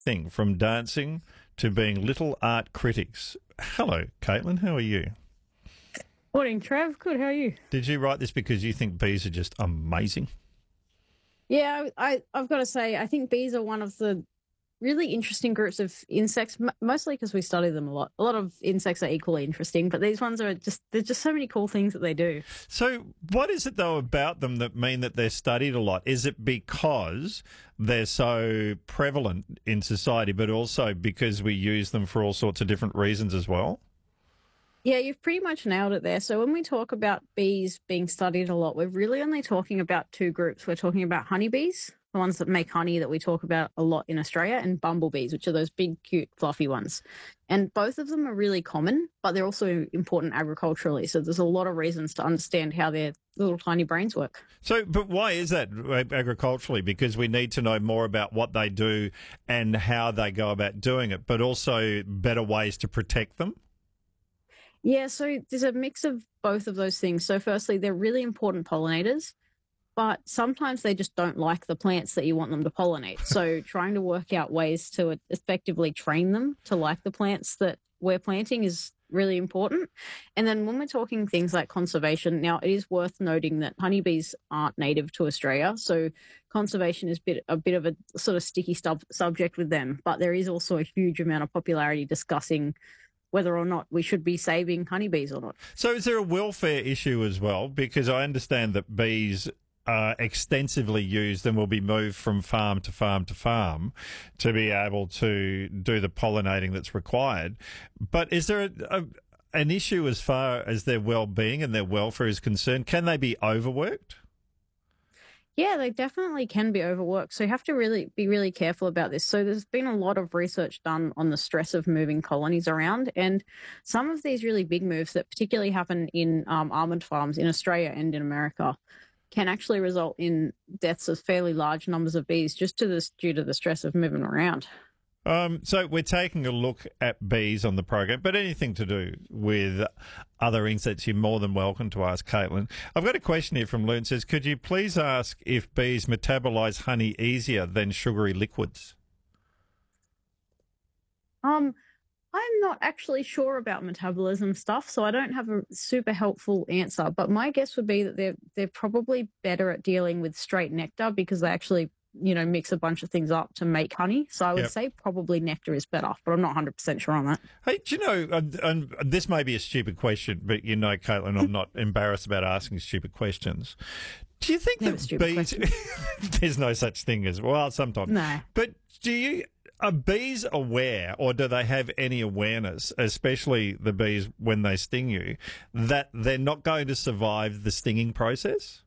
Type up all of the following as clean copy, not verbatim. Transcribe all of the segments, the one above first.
thing, from dancing to being little art critics. Hello, Caitlin. How are you? Morning, Trev. Good. How are you? Did you write this because you think bees are just amazing? Yeah, I've got to say, I think bees are one of the really interesting groups of insects, mostly because we study them a lot. A lot of insects are equally interesting, but these ones are there's just so many cool things that they do. So what is it, though, about them that mean that they're studied a lot? Is it because they're so prevalent in society, but also because we use them for all sorts of different reasons as well? Yeah, you've pretty much nailed it there. So when we talk about bees being studied a lot, we're really only talking about two groups. We're talking about honeybees, the ones that make honey that we talk about a lot in Australia, and bumblebees, which are those big, cute, fluffy ones. And both of them are really common, but they're also important agriculturally. So there's a lot of reasons to understand how their little tiny brains work. So, but why is that agriculturally? Because we need to know more about what they do and how they go about doing it, but also better ways to protect them? Yeah, so there's a mix of both of those things. So firstly, they're really important pollinators, but sometimes they just don't like the plants that you want them to pollinate. So trying to work out ways to effectively train them to like the plants that we're planting is really important. And then when we're talking things like conservation, now it is worth noting that honeybees aren't native to Australia. So conservation is a bit of a sort of sticky subject with them, but there is also a huge amount of popularity discussing whether or not we should be saving honeybees or not. So is there a welfare issue as well? Because I understand that bees are extensively used and will be moved from farm to farm to farm to be able to do the pollinating that's required. But is there an issue as far as their well-being and their welfare is concerned? Can they be overworked? Yeah, they definitely can be overworked. So you have to be really careful about this. So there's been a lot of research done on the stress of moving colonies around. And some of these really big moves that particularly happen in almond farms in Australia and in America can actually result in deaths of fairly large numbers of bees just due to the stress of moving around. So we're taking a look at bees on the program, but anything to do with other insects, you're more than welcome to ask Caitlin. I've got a question here from Loon. Says, could you please ask if bees metabolise honey easier than sugary liquids? I'm not actually sure about metabolism stuff, so I don't have a super helpful answer. But my guess would be that they're probably better at dealing with straight nectar because they actually mix a bunch of things up to make honey. So I would say probably nectar is better, but I'm not 100% sure on that. Hey, do you know, and this may be a stupid question, but Caitlin, I'm not embarrassed about asking stupid questions. Do you think that bees, there's no such thing as, well, sometimes. No. But are bees aware, or do they have any awareness, especially the bees when they sting you, that they're not going to survive the stinging process?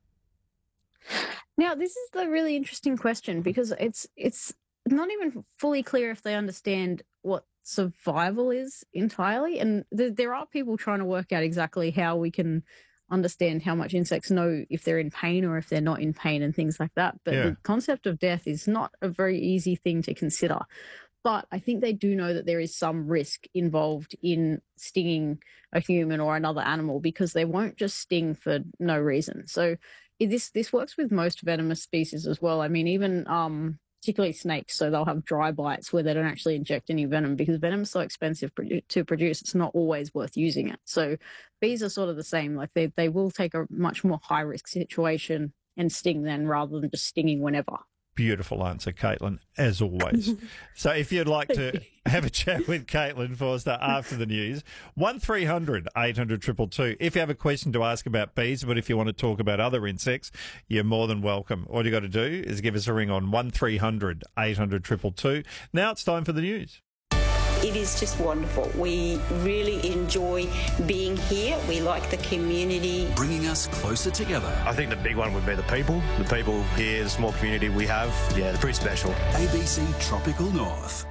Now, this is the really interesting question because it's not even fully clear if they understand what survival is entirely. And there are people trying to work out exactly how we can understand how much insects know if they're in pain or if they're not in pain and things like that. But the concept of death is not a very easy thing to consider. But I think they do know that there is some risk involved in stinging a human or another animal because they won't just sting for no reason. So this works with most venomous species as well. I mean, even particularly snakes, so they'll have dry bites where they don't actually inject any venom because venom is so expensive to produce, it's not always worth using it. So bees are sort of the same. Like they will take a much more high-risk situation and sting then rather than just stinging whenever. Beautiful answer, Caitlin, as always. So if you'd like to have a chat with Caitlin Forster after the news, 1300 800 222. If you have a question to ask about bees, but if you want to talk about other insects, you're more than welcome. All you got to do is give us a ring on 1300 800 222. Now it's time for the news. It is just wonderful. We really enjoy being here. We like the community. Bringing us closer together. I think the big one would be the people. The people here, the small community we have, yeah, they're pretty special. ABC Tropical North.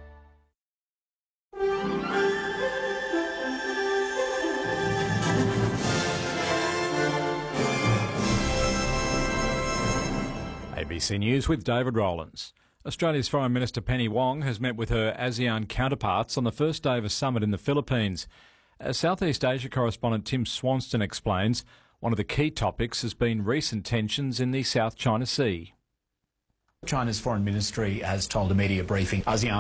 ABC News with David Rowlands. Australia's Foreign Minister Penny Wong has met with her ASEAN counterparts on the first day of a summit in the Philippines. As Southeast Asia correspondent Tim Swanston explains, one of the key topics has been recent tensions in the South China Sea. China's foreign ministry has told a media briefing ASEAN